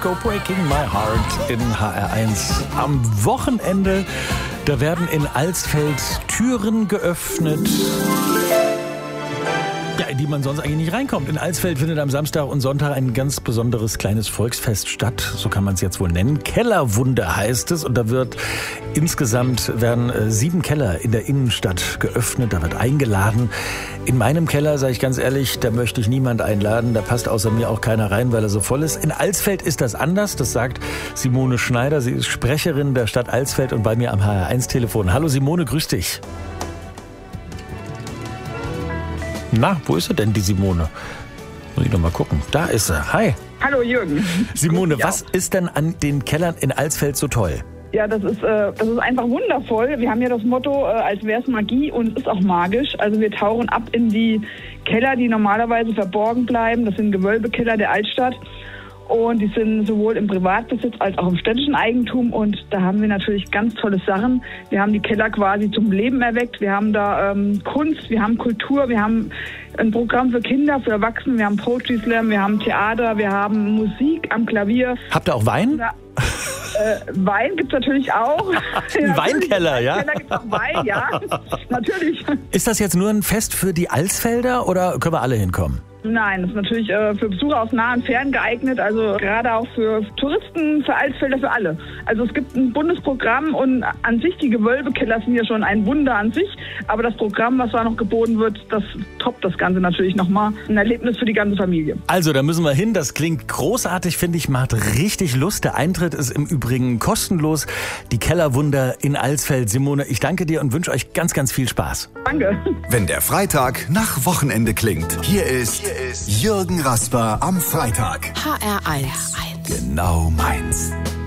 Go Breaking My Heart in HR1. Am Wochenende, da werden in Alsfeld Türen geöffnet, ja, in die man sonst eigentlich nicht reinkommt. In Alsfeld findet am Samstag und Sonntag ein ganz besonderes kleines Volksfest statt. So kann man es jetzt wohl nennen. Kellerwunder heißt es. Und da werden 7 Keller in der Innenstadt geöffnet. Da wird eingeladen. In meinem Keller, sage ich ganz ehrlich, da möchte ich niemand einladen. Da passt außer mir auch keiner rein, weil er so voll ist. In Alsfeld ist das anders. Das sagt Simone Schneider. Sie ist Sprecherin der Stadt Alsfeld und bei mir am HR1-Telefon. Hallo Simone, grüß dich. Na, wo ist sie denn, die Simone? Muss ich noch mal gucken. Da ist sie. Hi. Hallo Jürgen. Simone, was ist denn an den Kellern in Alsfeld so toll? Ja, das ist einfach wundervoll. Wir haben ja das Motto, als wäre es Magie, und es ist auch magisch. Also wir tauchen ab in die Keller, die normalerweise verborgen bleiben. Das sind Gewölbekeller der Altstadt. Und die sind sowohl im Privatbesitz als auch im städtischen Eigentum. Und da haben wir natürlich ganz tolle Sachen. Wir haben die Keller quasi zum Leben erweckt. Wir haben da Kunst, wir haben Kultur, wir haben ein Programm für Kinder, für Erwachsene. Wir haben Poetry Slam, wir haben Theater, wir haben Musik am Klavier. Habt ihr auch Wein? Ja. Wein gibt's natürlich auch. Ein Weinkeller, ja? Im Keller gibt's auch Wein, ja. Natürlich. Ist das jetzt nur ein Fest für die Alsfelder oder können wir alle hinkommen? Nein, das ist natürlich für Besucher aus nah und fern geeignet, also gerade auch für Touristen, für Alsfelder, für alle. Also es gibt ein Bundesprogramm und an sich, die Gewölbekeller sind ja schon ein Wunder an sich, aber das Programm, was da noch geboten wird, das toppt das Ganze natürlich nochmal. Ein Erlebnis für die ganze Familie. Also, da müssen wir hin, das klingt großartig, finde ich, macht richtig Lust. Der Eintritt ist im Übrigen kostenlos. Die Kellerwunder in Alsfeld. Simone, ich danke dir und wünsche euch ganz, ganz viel Spaß. Danke. Wenn der Freitag nach Wochenende klingt, hier ist Jürgen Rasper am Freitag. HR1. Genau meins.